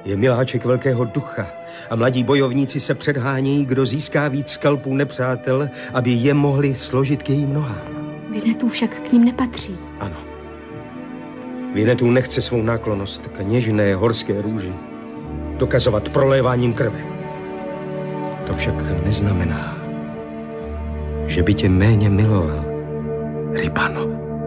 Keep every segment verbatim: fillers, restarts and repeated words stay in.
Je miláček velkého ducha a mladí bojovníci se předhánějí, kdo získá víc skalpů nepřátel, aby je mohli složit k jejím nohám. Winnetou však k ním nepatří. Ano. Winnetou nechce svou náklonnost k něžné horské růži dokazovat proléváním krve. To však neznamená, že by tě méně miloval, Rybano.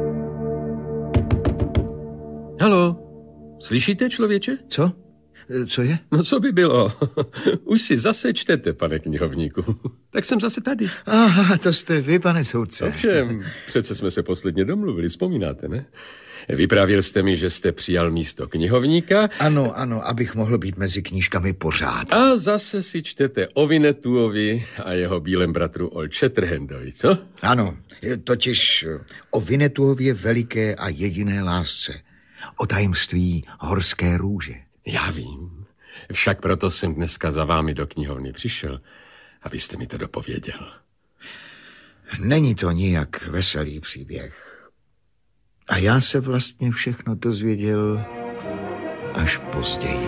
Haló, slyšíte, člověče? Co? Co je? No co by bylo? Už si zase čtete, pane knihovníku. Tak jsem zase tady. Aha, to jste vy, pane soudce. Ovšem, přece jsme se posledně domluvili, vzpomínáte, ne? Vyprávěl jste mi, že jste přijal místo knihovníka. Ano, ano, abych mohl být mezi knížkami pořád. A zase si čtete o Winnetoovi a jeho bílém bratru Old Shatterhandovi, co? Ano, totiž o Winnetooově veliké a jediné lásce. O tajemství horské růže. Já vím. Však proto jsem dneska za vámi do knihovny přišel, abyste mi to dopověděl. Není to nijak veselý příběh. A já se vlastně všechno dozvěděl až později.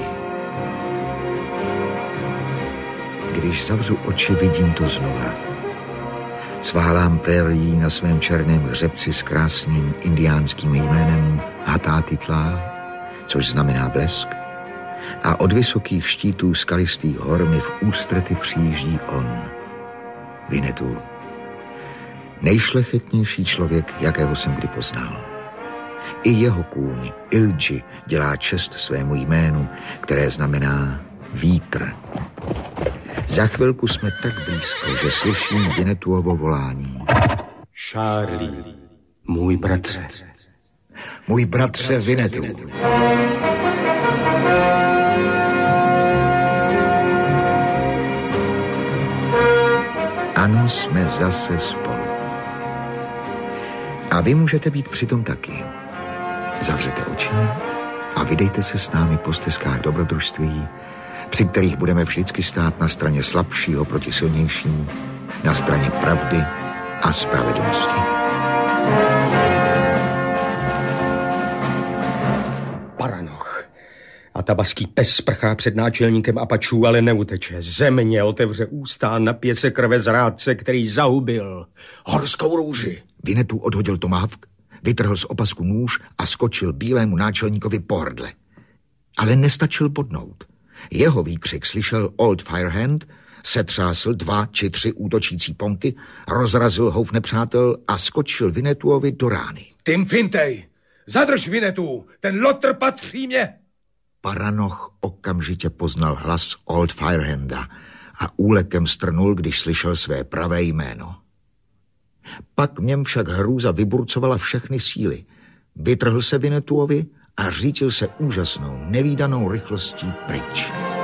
Když zavřu oči, vidím to znova. Cválám prérií na svém černém hřebci s krásným indiánským jménem Hatatitla, což znamená blesk. A od vysokých štítů skalistých hor mi v ústrety přijíždí on, Winnetou. Nejšlechetnější člověk, jakého jsem kdy poznal. I jeho kůň, Ilji, dělá čest svému jménu, které znamená vítr. Za chvilku jsme tak blízko, že slyším Winnetoovo volání. Charlie, můj bratře. Můj bratře Winnetou. Ano, jsme zase spolu. A vy můžete být přitom taky. Zavřete oči a vydejte se s námi po stezkách dobrodružství, při kterých budeme vždycky stát na straně slabšího proti silnějším, na straně pravdy a spravedlnosti. Paranoch. A tabaský pes sprchá před náčelníkem Apačů, ale neuteče. Země otevře ústa a napije se krve zrádce, který zahubil horskou růži. Winnetou odhodil tomahawk, vytrhl z opasku nůž a skočil bílému náčelníkovi po hrdle. Ale nestačil bodnout. Jeho výkřik slyšel Old Firehand, setřásl dva či tři útočící ponky, rozrazil houf nepřátel a skočil Winnetoovi do rány. Tim Fintej, zadrž Winnetou, ten lotr patří mě. Paranoch okamžitě poznal hlas Old Firehanda a úlekem strnul, když slyšel své pravé jméno. Pak v něm však hrůza vyburcovala všechny síly. Vytrhl se Winnetoovi a řítil se úžasnou, nevídanou rychlostí pryč.